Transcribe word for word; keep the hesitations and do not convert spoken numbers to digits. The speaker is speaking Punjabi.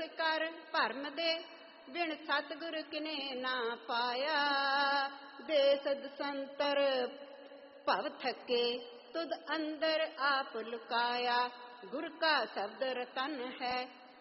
ਤਿਸ ਕਰ ਭਰਮ ਦੇ, ਬਿਨ ਸਤਿਗੁਰ ਕਿਨੇ ਨਾ ਪਾਇਆ। ਦੇਸ ਦਸੰਤਰ ਭਵ ਥਕੇ, ਤੁਧ ਅੰਦਰ ਆਪ ਲੁਕਾਇਆ। ਗੁਰ ਕਾ ਸ਼ਬਦ ਰਤਨ ਹੈ,